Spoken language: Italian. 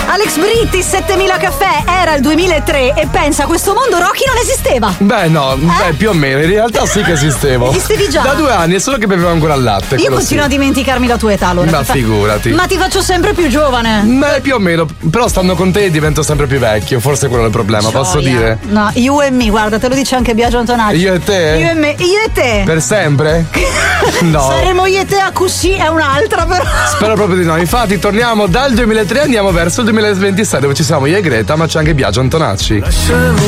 Alex Britti, 7000 caffè, era il 2003 e pensa, questo mondo Rocky non esisteva. Beh no, più o meno, in realtà sì che esistevo. Esistevi già? Da 2 anni, è solo che bevevo ancora il latte. Io continuo a dimenticarmi la tua età allora. Ma figurati. Ma ti faccio sempre più giovane. Beh, più o meno, però stando con te divento sempre più vecchio, forse quello è il problema, posso dire? No, you and me, guarda, te lo dice anche Biagio Antonacci. Io e te? Io e me, io e te. Per sempre? No. Saremo io e te a così è un'altra però. Spero proprio di no. Infatti torniamo dal 2003 e andiamo verso il 2026 dove ci siamo io e Greta, ma c'è anche Biagio Antonacci.